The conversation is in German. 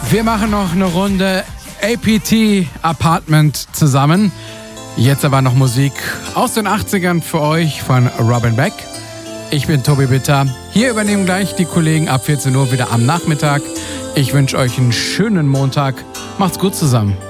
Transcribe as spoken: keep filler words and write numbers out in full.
Wir machen noch eine Runde A P T Apartment zusammen. Jetzt aber noch Musik aus den achtzigern für euch von Robin Beck. Ich bin Tobi Bitter. Hier übernehmen gleich die Kollegen ab vierzehn Uhr wieder am Nachmittag. Ich wünsche euch einen schönen Montag. Macht's gut zusammen.